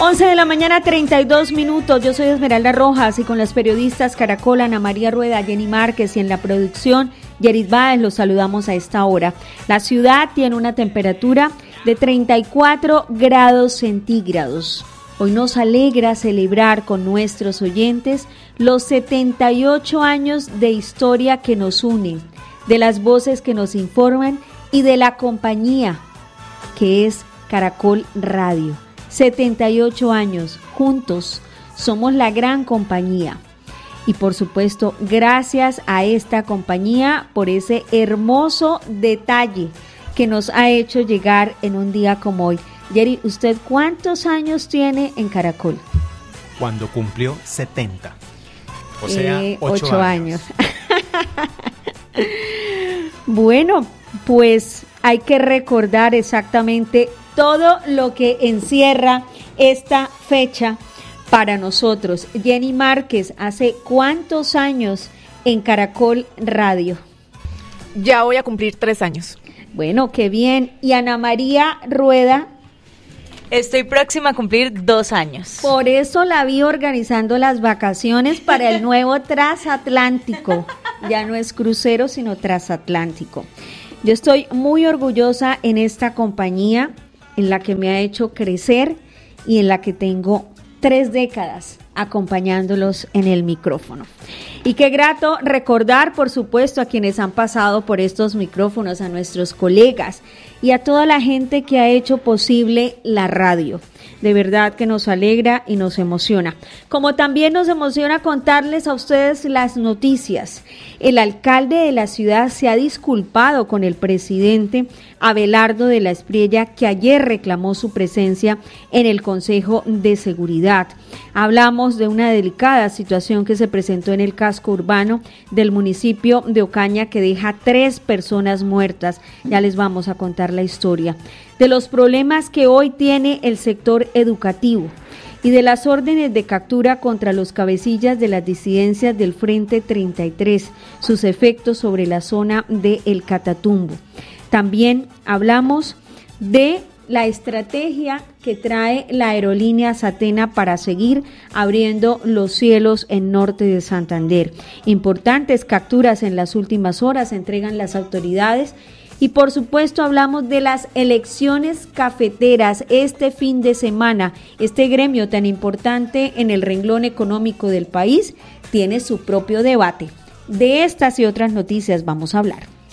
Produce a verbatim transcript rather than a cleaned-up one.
once de la mañana, treinta y dos minutos. Yo soy Esmeralda Rojas y con las periodistas Caracol, Ana María Rueda, Jenny Márquez y en la producción, Yerit Báez, los saludamos a esta hora. La ciudad tiene una temperatura de treinta y cuatro grados centígrados. Hoy nos alegra celebrar con nuestros oyentes los setenta y ocho años de historia que nos unen, de las voces que nos informan y de la compañía que es Caracol Radio. setenta y ocho años, juntos, somos la gran compañía. Y por supuesto, gracias a esta compañía por ese hermoso detalle que nos ha hecho llegar en un día como hoy. Jerry, ¿usted cuántos años tiene en Caracol? Cuando cumplió setenta, o sea, eh, ocho, ocho años. años. Bueno, pues hay que recordar exactamente todo lo que encierra esta fecha para nosotros. Jenny Márquez, ¿hace cuántos años en Caracol Radio? Ya voy a cumplir tres años. Bueno, qué bien. ¿Y Ana María Rueda? Estoy próxima a cumplir dos años. Por eso la vi organizando las vacaciones para el nuevo transatlántico. Ya no es crucero, sino transatlántico. Yo estoy muy orgullosa en esta compañía, en la que me ha hecho crecer y en la que tengo tres décadas acompañándolos en el micrófono. Y qué grato recordar, por supuesto, a quienes han pasado por estos micrófonos, a nuestros colegas y a toda la gente que ha hecho posible la radio. De verdad que nos alegra y nos emociona. Como también nos emociona contarles a ustedes las noticias. El alcalde de la ciudad se ha disculpado con el presidente Abelardo de la Espriella, que ayer reclamó su presencia en el Consejo de Seguridad. Hablamos de una delicada situación que se presentó en el casco urbano del municipio de Ocaña, que deja tres personas muertas. Ya les vamos a contar la historia. De los problemas que hoy tiene el sector educativo y de las órdenes de captura contra los cabecillas de las disidencias del Frente treinta y tres, sus efectos sobre la zona de El Catatumbo. También hablamos de la estrategia que trae la aerolínea Satena para seguir abriendo los cielos en norte de Santander. Importantes capturas en las últimas horas entregan las autoridades. Y por supuesto hablamos de las elecciones cafeteras este fin de semana. Este gremio tan importante en el renglón económico del país tiene su propio debate. De estas y otras noticias vamos a hablar.